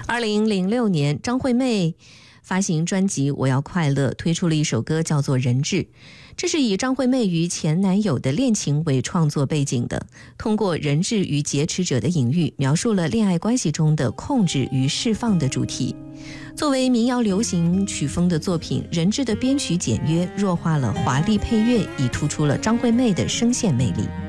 2006年，张惠妹发行专辑《我要快乐》，推出了一首歌叫做《人质》。这是以张惠妹与前男友的恋情为创作背景的，通过人质与劫持者的隐喻，描述了恋爱关系中的控制与释放的主题。作为民谣流行曲风的作品，人质的编曲简约，弱化了华丽配乐，以突出了张惠妹的声线魅力。